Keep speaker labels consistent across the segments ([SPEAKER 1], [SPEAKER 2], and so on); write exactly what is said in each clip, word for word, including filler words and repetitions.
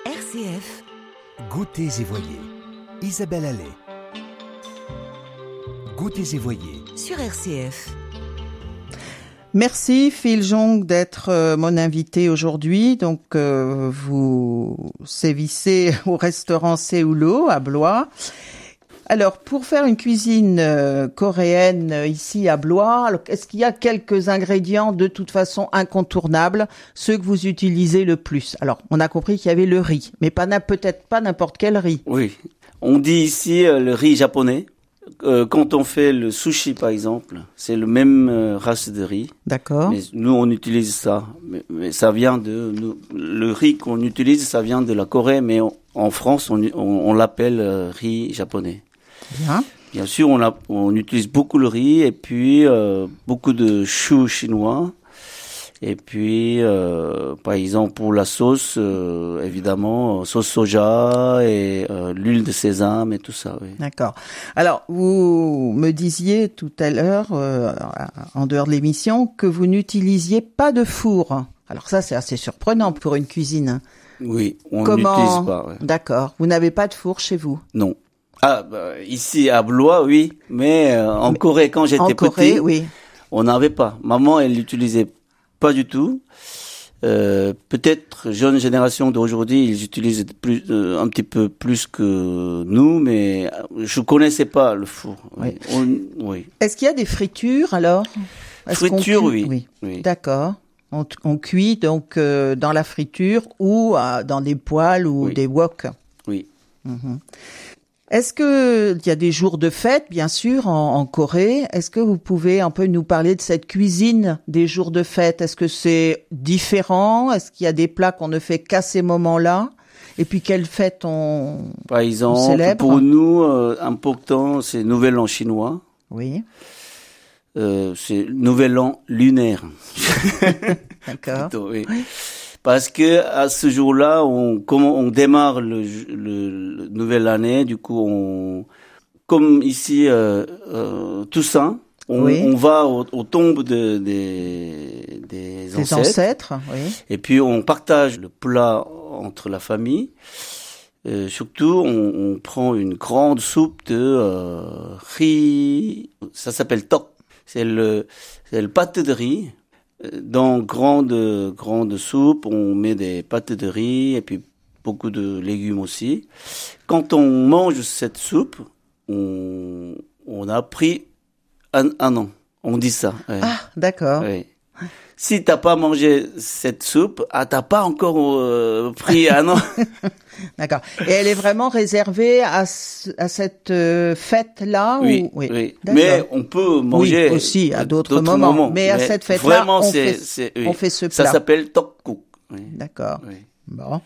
[SPEAKER 1] R C F.
[SPEAKER 2] Goûtez et voyez. Isabelle Allais. Goûtez et voyez.
[SPEAKER 1] Sur R C F.
[SPEAKER 3] Merci Phil Jong d'être euh, mon invité aujourd'hui. Donc euh, vous sévissez au restaurant Seulo à Blois. Alors pour faire une cuisine euh, coréenne euh, ici à Blois, alors, est-ce qu'il y a quelques ingrédients de toute façon incontournables, ceux que vous utilisez le plus? Alors on a compris qu'il y avait le riz, mais pas peut-être pas n'importe quel riz.
[SPEAKER 4] Oui, on dit ici euh, le riz japonais. Euh, quand on fait le sushi, par exemple, c'est le même euh, race de riz.
[SPEAKER 3] D'accord.
[SPEAKER 4] Mais nous, on utilise ça. Mais, mais ça vient de... Nous, le riz qu'on utilise, ça vient de la Corée, mais on, en France, on, on, on l'appelle euh, riz japonais.
[SPEAKER 3] Bien.
[SPEAKER 4] Bien sûr, on, a, on utilise beaucoup le riz et puis euh, beaucoup de choux chinois. Et puis, euh, par exemple, pour la sauce, euh, évidemment, sauce soja et euh, l'huile de sésame et tout ça. Oui.
[SPEAKER 3] D'accord. Alors, vous me disiez tout à l'heure, euh, en dehors de l'émission, que vous n'utilisiez pas de four. Alors ça, c'est assez surprenant pour une cuisine.
[SPEAKER 4] Oui, on
[SPEAKER 3] Comment...
[SPEAKER 4] n'utilise pas. Ouais.
[SPEAKER 3] D'accord. Vous n'avez pas de four chez vous?
[SPEAKER 4] Non. Ah, bah, ici à Blois, oui, mais euh, en mais Corée, quand j'étais
[SPEAKER 3] en
[SPEAKER 4] petit,
[SPEAKER 3] Corée, oui.
[SPEAKER 4] On n'avait pas. Maman, elle l'utilisait pas du tout. Euh, peut-être jeune génération d'aujourd'hui, ils utilisent plus, euh, un petit peu plus que nous, mais je connaissais pas le four.
[SPEAKER 3] Oui.
[SPEAKER 4] On, oui.
[SPEAKER 3] Est-ce qu'il y a des fritures alors?
[SPEAKER 4] Friture, oui.
[SPEAKER 3] oui.
[SPEAKER 4] oui.
[SPEAKER 3] D'accord. On, on cuit donc euh, dans la friture ou euh, dans des poêles ou
[SPEAKER 4] oui.
[SPEAKER 3] des woks.
[SPEAKER 4] Oui.
[SPEAKER 3] Mm-hmm. Est-ce que il y a des jours de fête, bien sûr, en, en Corée? Est-ce que vous pouvez un peu nous parler de cette cuisine des jours de fête? Est-ce que c'est différent? Est-ce qu'il y a des plats qu'on ne fait qu'à ces moments-là? Et puis quelle fête on,
[SPEAKER 4] Par exemple,
[SPEAKER 3] on célèbre?
[SPEAKER 4] Pour nous, euh, important, c'est Nouvel An chinois.
[SPEAKER 3] Oui.
[SPEAKER 4] Euh, c'est Nouvel An lunaire.
[SPEAKER 3] D'accord.
[SPEAKER 4] Plutôt, oui. Parce que à ce jour-là, on comment on démarre le, le, le nouvelle année, du coup, on comme ici euh, euh, Toussaint, on,
[SPEAKER 3] oui.
[SPEAKER 4] on va au, aux tombes de, des des,
[SPEAKER 3] des
[SPEAKER 4] ancêtres,
[SPEAKER 3] ancêtres, oui.
[SPEAKER 4] Et puis on partage le plat entre la famille. Euh, surtout, on, on prend une grande soupe de euh, riz, ça s'appelle tok. C'est le c'est le pâte de riz. Dans grande grande soupe, on met des pâtes de riz et puis beaucoup de légumes aussi. Quand on mange cette soupe, on on a pris un, un an. On dit ça. Ouais.
[SPEAKER 3] Ah, d'accord.
[SPEAKER 4] Ouais. Si t'as pas mangé cette soupe, ah t'as pas encore euh, pris un an.
[SPEAKER 3] D'accord. Et elle est vraiment réservée à, ce, à cette euh, fête-là?
[SPEAKER 4] Oui,
[SPEAKER 3] ou... oui.
[SPEAKER 4] oui. Mais on peut manger
[SPEAKER 3] oui, aussi à d'autres, d'autres
[SPEAKER 4] moments.
[SPEAKER 3] moments. Mais, mais à cette fête-là,
[SPEAKER 4] vraiment,
[SPEAKER 3] on,
[SPEAKER 4] c'est,
[SPEAKER 3] fait,
[SPEAKER 4] c'est, oui.
[SPEAKER 3] on fait ce plat.
[SPEAKER 4] Ça s'appelle tteokguk. Oui.
[SPEAKER 3] D'accord.
[SPEAKER 4] Oui.
[SPEAKER 3] Bon.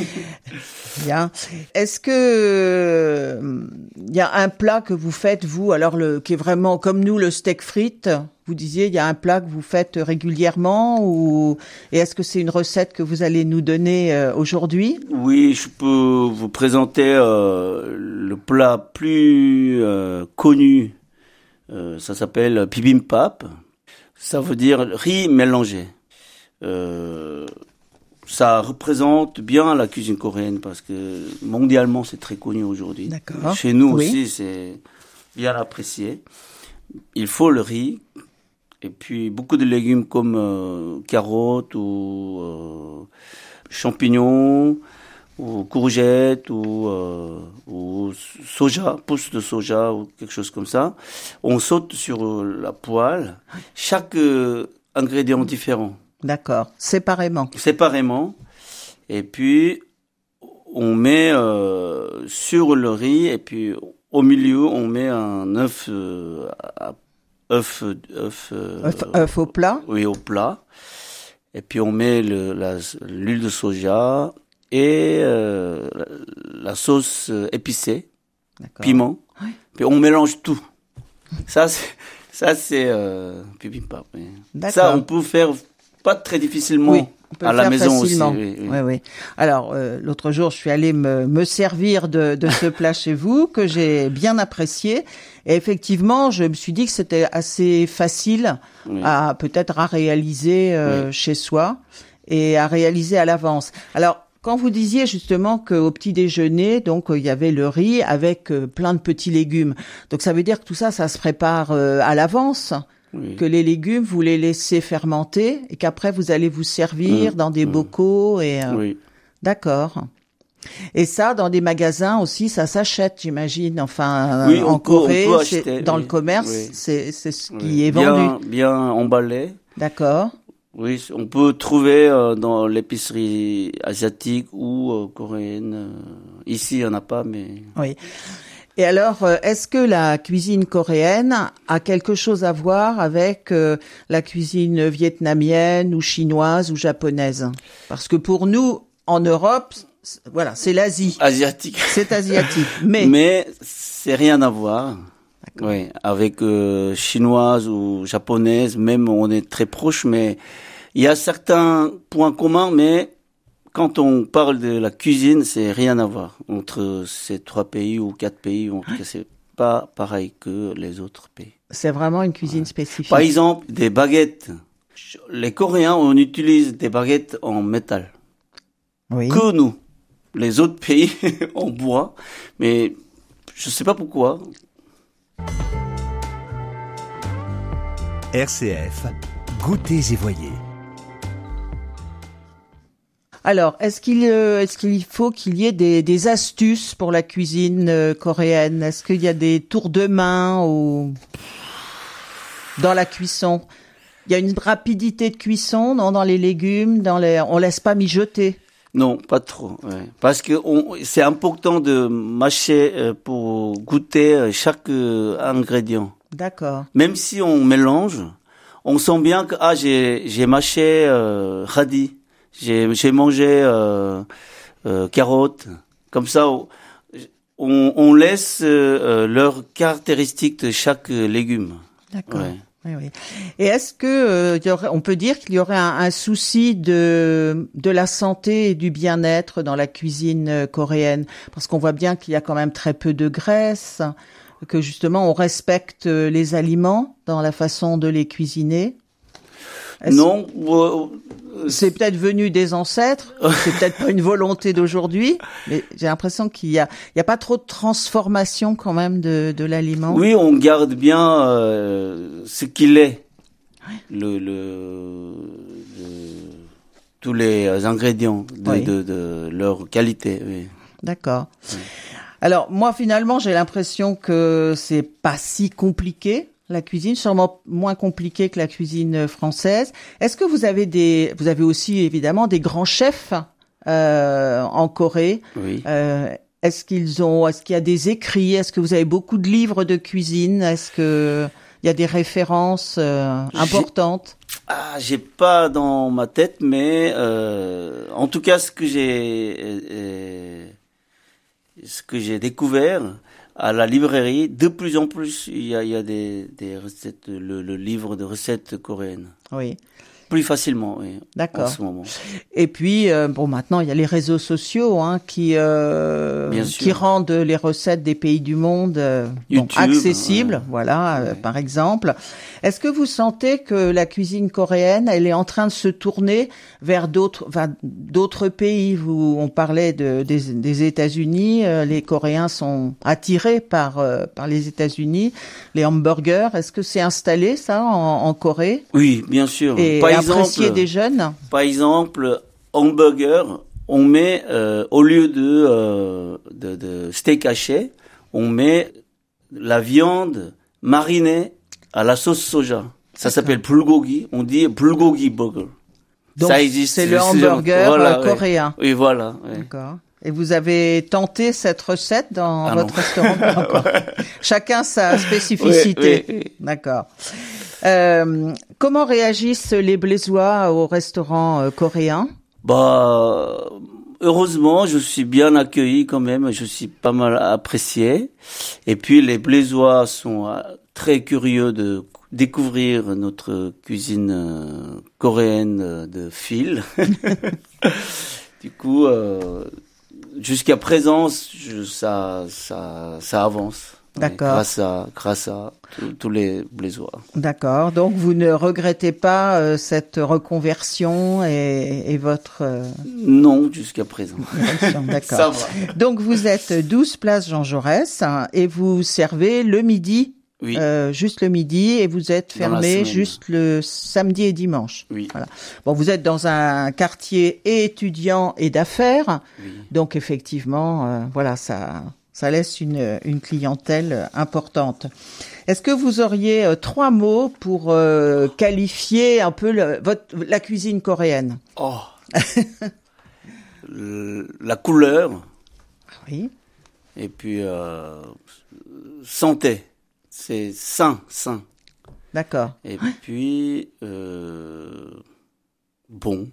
[SPEAKER 3] Bien. Est-ce que il y a un plat que vous faites, vous, alors le, qui est vraiment comme nous, le steak frites? Vous disiez, il y a un plat que vous faites régulièrement, ou et est-ce que c'est une recette que vous allez nous donner euh, aujourd'hui?
[SPEAKER 4] Oui, je peux vous présenter euh, le plat plus euh, connu. Euh, ça s'appelle bibimbap. Ça veut dire riz mélangé. Euh, ça représente bien la cuisine coréenne parce que mondialement c'est très connu aujourd'hui.
[SPEAKER 3] D'accord.
[SPEAKER 4] Chez nous
[SPEAKER 3] oui.
[SPEAKER 4] aussi c'est bien apprécié. Il faut le riz. Et puis beaucoup de légumes comme euh, carottes ou euh, champignons ou courgettes ou, euh, ou soja, pousses de soja ou quelque chose comme ça. On saute sur la poêle, chaque euh, ingrédient différent.
[SPEAKER 3] D'accord, séparément.
[SPEAKER 4] Séparément. Et puis on met euh, sur le riz et puis au milieu on met un œuf euh, à œuf, œuf, euh,
[SPEAKER 3] œuf, œuf au plat.
[SPEAKER 4] Oui, au plat. Et puis on met le, la, l'huile de soja et euh, la, la sauce épicée, d'accord. Piment. Oui. Puis on mélange tout. Ça, c'est, ça c'est euh, bibimbap. Oui. Ça, on peut faire pas très difficilement.
[SPEAKER 3] Oui. On peut
[SPEAKER 4] à
[SPEAKER 3] le
[SPEAKER 4] la
[SPEAKER 3] faire
[SPEAKER 4] maison
[SPEAKER 3] facilement.
[SPEAKER 4] aussi. Oui, oui.
[SPEAKER 3] oui, oui. Alors, euh, l'autre jour, je suis allée me, me servir de, de ce plat chez vous, que j'ai bien apprécié. Et effectivement, je me suis dit que c'était assez facile oui. à peut-être à réaliser euh, oui. chez soi et à réaliser à l'avance. Alors, quand vous disiez justement qu'au petit déjeuner, donc il y avait le riz avec euh, plein de petits légumes. Donc ça veut dire que tout ça, ça se prépare euh, à l'avance,
[SPEAKER 4] Oui.
[SPEAKER 3] que les légumes vous les laissez fermenter et qu'après vous allez vous servir
[SPEAKER 4] Mmh,
[SPEAKER 3] dans des
[SPEAKER 4] mmh.
[SPEAKER 3] bocaux et. euh,
[SPEAKER 4] Oui.
[SPEAKER 3] D'accord. Et ça, dans des magasins aussi, ça s'achète, j'imagine. Enfin,
[SPEAKER 4] Oui,
[SPEAKER 3] euh,
[SPEAKER 4] on
[SPEAKER 3] en
[SPEAKER 4] peut- on
[SPEAKER 3] Corée,
[SPEAKER 4] peut
[SPEAKER 3] c'est-
[SPEAKER 4] acheter,
[SPEAKER 3] dans
[SPEAKER 4] oui,
[SPEAKER 3] le commerce,
[SPEAKER 4] oui.
[SPEAKER 3] c'est c'est ce qui
[SPEAKER 4] Oui.
[SPEAKER 3] est
[SPEAKER 4] bien,
[SPEAKER 3] vendu.
[SPEAKER 4] bien emballé.
[SPEAKER 3] D'accord.
[SPEAKER 4] Oui, on peut trouver euh, dans l'épicerie asiatique ou euh, coréenne. euh, Ici, il y en a pas, mais
[SPEAKER 3] Oui. Et alors, euh, est-ce que la cuisine coréenne a quelque chose à voir avec euh, la cuisine vietnamienne ou chinoise ou japonaise? Parce que pour nous, en Europe, c- voilà, c'est l'Asie,
[SPEAKER 4] asiatique.
[SPEAKER 3] c'est asiatique. Mais,
[SPEAKER 4] Mais c'est rien à voir. Oui, avec euh, chinoise ou japonaise, même on est très proche, mais il y a certains points communs, mais quand on parle de la cuisine, c'est rien à voir entre ces trois pays ou quatre pays. En tout cas, c'est pas pareil que les autres pays.
[SPEAKER 3] c'est vraiment une cuisine spécifique.
[SPEAKER 4] Par exemple, des baguettes. Les Coréens, on utilise des baguettes en métal.
[SPEAKER 3] Oui.
[SPEAKER 4] Que nous. Les autres pays, en bois. Mais je sais pas pourquoi.
[SPEAKER 2] R C F, goûtez et voyez.
[SPEAKER 3] Alors, est-ce qu'il euh, est-ce qu'il faut qu'il y ait des, des astuces pour la cuisine euh, coréenne? Est-ce qu'il y a des tours de main ou dans la cuisson? Il y a une rapidité de cuisson, non, dans les légumes, dans les on laisse pas mijoter.
[SPEAKER 4] Non, pas trop. Ouais. Parce que on, c'est important de mâcher euh, pour goûter euh, chaque euh, ingrédient.
[SPEAKER 3] D'accord.
[SPEAKER 4] Même si on mélange, on sent bien que ah j'ai j'ai mâché euh, radis, j'ai j'ai mangé euh, euh, carottes. Comme ça, on on laisse euh, leurs caractéristiques de chaque euh, légume.
[SPEAKER 3] D'accord.
[SPEAKER 4] Ouais.
[SPEAKER 3] Oui, oui. Et est-ce que euh, il y aurait, on peut dire qu'il y aurait un, un souci de de la santé et du bien-être dans la cuisine euh, coréenne, parce qu'on voit bien qu'il y a quand même très peu de graisse, que justement on respecte euh, les aliments dans la façon de les cuisiner. Est-ce-
[SPEAKER 4] Non, euh,
[SPEAKER 3] C'est peut-être venu des ancêtres, c'est peut-être pas une volonté d'aujourd'hui, mais j'ai l'impression qu'il y a il y a pas trop de transformation quand même de de l'aliment.
[SPEAKER 4] oui, on garde bien euh, ce qu'il est, le, le, le- tous les ingrédients de,
[SPEAKER 3] Oui.
[SPEAKER 4] de, de leur qualité. Oui.
[SPEAKER 3] D'accord. Alors moi finalement j'ai l'impression que c'est pas si compliqué la cuisine, sûrement moins compliqué que la cuisine française. Est-ce que vous avez des, vous avez aussi évidemment des grands chefs euh, en Corée.
[SPEAKER 4] Oui.
[SPEAKER 3] Euh, est-ce qu'ils ont, est-ce qu'il y a des écrits? Est-ce que vous avez beaucoup de livres de cuisine? Est-ce que il y a des références euh,
[SPEAKER 4] J'ai-
[SPEAKER 3] importantes?
[SPEAKER 4] Ah, j'ai pas dans ma tête, mais euh, en tout cas, ce que j'ai, euh, euh, ce que j'ai découvert à la librairie, de plus en plus, il y a, il y a des, des recettes, le, le livre de recettes coréennes,
[SPEAKER 3] Oui,
[SPEAKER 4] plus facilement, oui, en
[SPEAKER 3] d'accord.
[SPEAKER 4] ce moment.
[SPEAKER 3] Et puis euh, bon, maintenant il y a les réseaux sociaux hein, qui euh,
[SPEAKER 4] Bien sûr.
[SPEAKER 3] qui rendent les recettes des pays du monde euh, bon,
[SPEAKER 4] YouTube,
[SPEAKER 3] accessibles.
[SPEAKER 4] ouais.
[SPEAKER 3] Voilà, euh,
[SPEAKER 4] Ouais.
[SPEAKER 3] par exemple. Est-ce que vous sentez que la cuisine coréenne, elle est en train de se tourner vers d'autres, enfin, d'autres pays? Vous, on parlait de, des, des États-Unis. euh, les Coréens sont attirés par euh, par les États-Unis. Les hamburgers, est-ce que c'est installé ça en, en Corée
[SPEAKER 4] Oui, bien sûr.
[SPEAKER 3] et
[SPEAKER 4] par
[SPEAKER 3] apprécié
[SPEAKER 4] exemple,
[SPEAKER 3] des jeunes?
[SPEAKER 4] par exemple, hamburger, on met euh, au lieu de, euh, de de steak haché, on met la viande marinée à la sauce soja. Ça s'appelle bulgogi. On dit bulgogi burger.
[SPEAKER 3] Donc,
[SPEAKER 4] Ça existe.
[SPEAKER 3] c'est le
[SPEAKER 4] c'est-
[SPEAKER 3] hamburger
[SPEAKER 4] voilà,
[SPEAKER 3] euh,
[SPEAKER 4] ouais.
[SPEAKER 3] coréen.
[SPEAKER 4] Oui, voilà. ouais.
[SPEAKER 3] D'accord. Et vous avez tenté cette recette dans
[SPEAKER 4] Ah
[SPEAKER 3] votre
[SPEAKER 4] non.
[SPEAKER 3] restaurant? Pas encore. Chacun sa spécificité.
[SPEAKER 4] Oui, oui, oui.
[SPEAKER 3] D'accord. Euh, comment réagissent les Blésois au restaurant euh, coréen?
[SPEAKER 4] Bah, heureusement, je suis bien accueilli quand même. Je suis pas mal apprécié. Et puis, les Blésois sont euh, très curieux de découvrir notre cuisine euh, coréenne euh, de fil. Du coup, euh, jusqu'à présent, je, ça, ça, ça avance.
[SPEAKER 3] D'accord.
[SPEAKER 4] Grâce à, grâce à tous les blésoirs.
[SPEAKER 3] D'accord. Donc, vous ne regrettez pas euh, cette reconversion et, et votre... Euh...
[SPEAKER 4] Non, jusqu'à présent.
[SPEAKER 3] D'accord.
[SPEAKER 4] Ça va.
[SPEAKER 3] Donc, vous êtes douze place Jean Jaurès hein, et vous servez le midi.
[SPEAKER 4] Oui.
[SPEAKER 3] Euh, juste le midi et vous êtes fermé juste le samedi et dimanche.
[SPEAKER 4] Oui.
[SPEAKER 3] Voilà. Bon, vous êtes dans un quartier étudiant et d'affaires.
[SPEAKER 4] Oui.
[SPEAKER 3] Donc, effectivement, euh, voilà, ça... Ça laisse une, une clientèle importante. Est-ce que vous auriez euh, trois mots pour euh, qualifier un peu le, votre, la cuisine coréenne?
[SPEAKER 4] Oh. le, la couleur.
[SPEAKER 3] Oui.
[SPEAKER 4] Et puis euh, santé. C'est sain, sain.
[SPEAKER 3] D'accord.
[SPEAKER 4] Et puis euh, bon.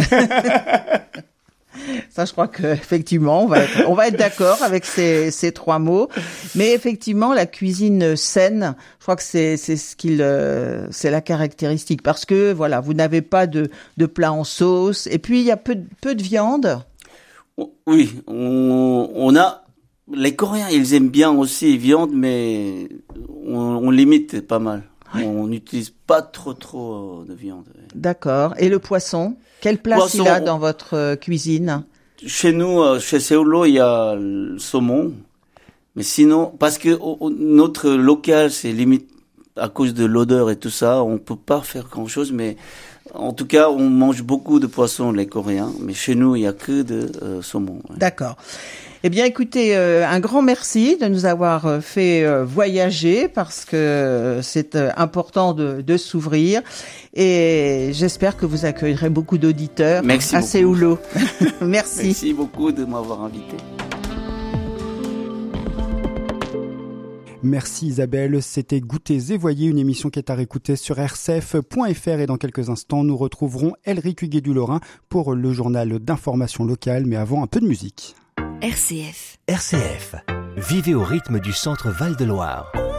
[SPEAKER 3] Ça, je crois que effectivement, on va être, on va être d'accord avec ces, ces trois mots. Mais effectivement, la cuisine saine, je crois que c'est, c'est ce qu'il, euh, c'est la caractéristique, parce que voilà, vous n'avez pas de, de plat en sauce, et puis il y a peu, peu de viande.
[SPEAKER 4] Oui, on, on a les Coréens, ils aiment bien aussi viande, mais on, on limite pas mal. Oui. On n'utilise pas trop trop de viande.
[SPEAKER 3] D'accord. Et le poisson? Quelle place poisson, il a dans votre cuisine?
[SPEAKER 4] Chez nous, chez Séoulo, il y a le saumon. Mais sinon, parce que notre local, c'est limite à cause de l'odeur et tout ça, on peut pas faire grand chose, mais en tout cas, on mange beaucoup de poissons, les Coréens. Mais chez nous, il y a que de euh, saumon. Ouais.
[SPEAKER 3] D'accord. Eh bien, écoutez, euh, un grand merci de nous avoir fait euh, voyager parce que euh, c'est euh, important de, de s'ouvrir et j'espère que vous accueillerez beaucoup d'auditeurs
[SPEAKER 4] merci
[SPEAKER 3] à Séoulo. Merci.
[SPEAKER 4] Merci beaucoup de m'avoir invité.
[SPEAKER 1] Merci Isabelle, c'était Goûtez et Voyez, une émission qui est à réécouter sur r c f point f r et dans quelques instants nous retrouverons Elric Huguet du Lorrain pour le journal d'information locale, mais avant un peu de musique.
[SPEAKER 2] R C F. R C F. Vivez au rythme du centre Val de Loire.